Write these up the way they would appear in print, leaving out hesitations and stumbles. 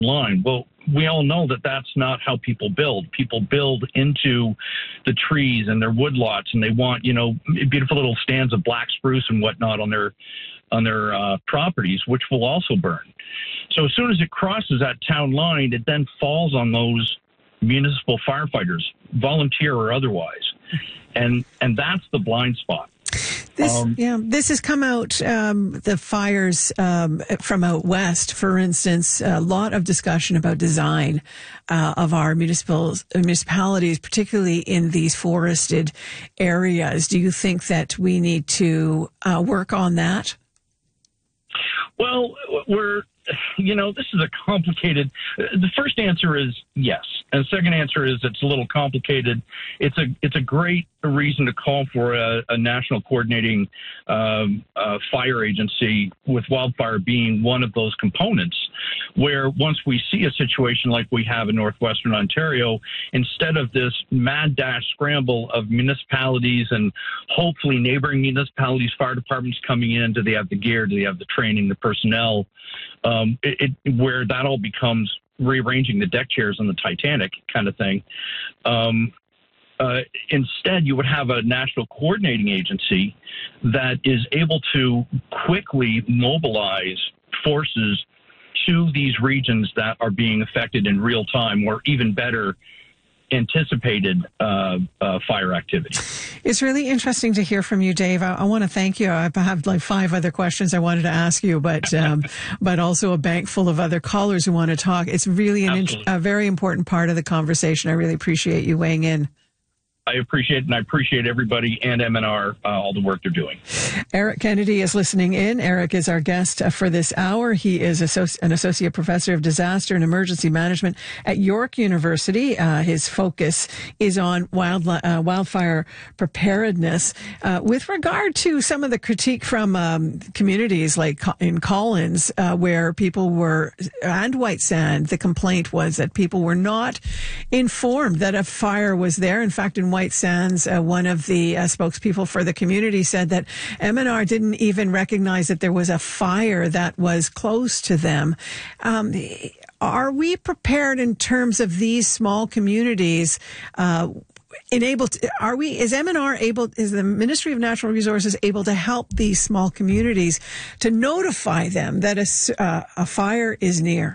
line. Well, we all know that that's not how people build. People build into the trees and their woodlots, and they want, beautiful little stands of black spruce and whatnot on their properties, which will also burn. So as soon as it crosses that town line, it then falls on those municipal firefighters, volunteer or otherwise. And that's the blind spot. This has come out, the fires from out west, for instance, a lot of discussion about design of our municipalities, particularly in these forested areas. Do you think that we need to work on that? Well, this is a complicated. The first answer is yes, and the second answer is it's a little complicated. It's a great reason to call for a national coordinating fire agency, with wildfire being one of those components. Where once we see a situation like we have in northwestern Ontario, instead of this mad dash scramble of municipalities and hopefully neighboring municipalities, fire departments coming in, do they have the gear, do they have the training, the personnel, where that all becomes rearranging the deck chairs on the Titanic kind of thing. Instead, you would have a national coordinating agency that is able to quickly mobilize forces to these regions that are being affected in real time, or even better, anticipated fire activity. It's really interesting to hear from you, Dave. I want to thank you. I have like 5 other questions I wanted to ask you, but also a bank full of other callers who want to talk. It's really a very important part of the conversation. I really appreciate you weighing in. I appreciate it, and I appreciate everybody and MNR, all the work they're doing. Eric Kennedy is listening in. Eric is our guest for this hour. He is an associate professor of disaster and emergency management at York University. His focus is on wildfire preparedness. With regard to some of the critique from communities like in Collins, where people were, and White Sand, the complaint was that people were not informed that a fire was there. In fact, in White Sands, one of the spokespeople for the community said that MNR didn't even recognize that there was a fire that was close to them. Are we prepared in terms of these small communities? Is MNR able, is the Ministry of Natural Resources able to help these small communities to notify them that a fire is near?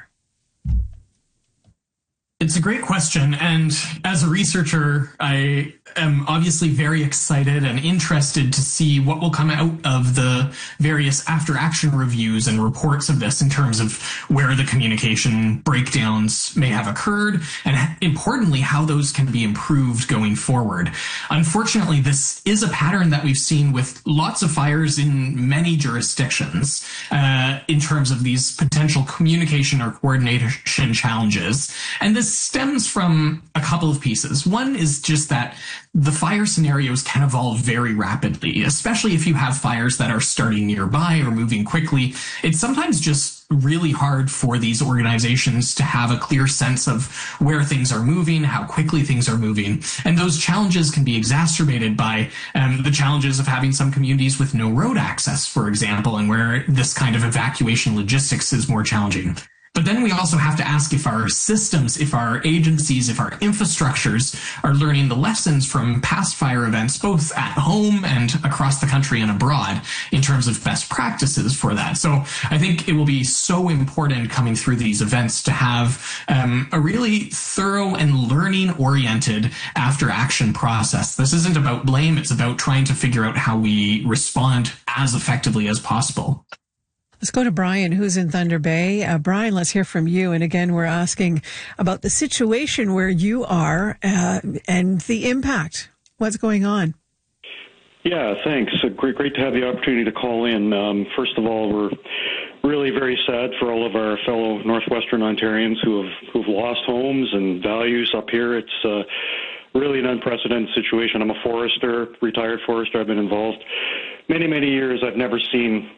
It's a great question, and as a researcher, I am obviously very excited and interested to see what will come out of the various after-action reviews and reports of this in terms of where the communication breakdowns may have occurred, and importantly, how those can be improved going forward. Unfortunately, this is a pattern that we've seen with lots of fires in many jurisdictions in terms of these potential communication or coordination challenges, and this stems from a couple of pieces. One is just that the fire scenarios can evolve very rapidly, especially if you have fires that are starting nearby or moving quickly. It's sometimes just really hard for these organizations to have a clear sense of where things are moving, how quickly things are moving. And those challenges can be exacerbated by the challenges of having some communities with no road access, for example, and where this kind of evacuation logistics is more challenging. But then we also have to ask if our systems, if our agencies, if our infrastructures are learning the lessons from past fire events, both at home and across the country and abroad, in terms of best practices for that. So I think it will be so important coming through these events to have a really thorough and learning-oriented after-action process. This isn't about blame. It's about trying to figure out how we respond as effectively as possible. Let's go to Brian, who's in Thunder Bay. Brian, let's hear from you. And again, we're asking about the situation where you are and the impact. What's going on? Yeah, thanks. Great to have the opportunity to call in. First of all, we're really very sad for all of our fellow Northwestern Ontarians who've lost homes and values up here. It's really an unprecedented situation. I'm a forester, retired forester. I've been involved many years. I've never seen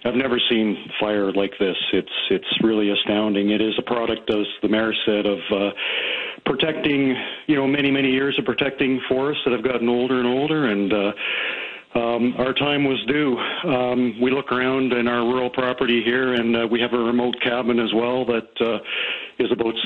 fire like this. It's really astounding. It is a product, as the mayor said, of protecting, many years of protecting forests that have gotten older and older, and our time was due. We look around in our rural property here, and we have a remote cabin as well that is about